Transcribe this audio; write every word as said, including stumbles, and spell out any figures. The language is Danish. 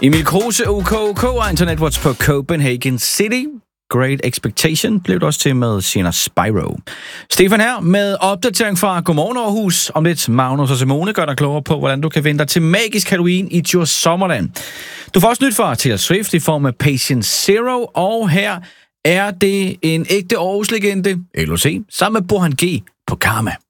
Emil Kruse, O K O K og Internet Watch på Copenhagen City. Great Expectation blev det også til med Sienna Spyro. Stefan her med opdatering fra Godmorgen Aarhus. Om lidt Magnus og Simone gør dig klogere på, hvordan du kan vinde dig til magisk Halloween i Djurs Sommerland. Du får også nyt fra Taylor Swift i form af Patient Zero, og her er det en ægte Aarhus-legende, L O C, sammen med Burhan G på Karma.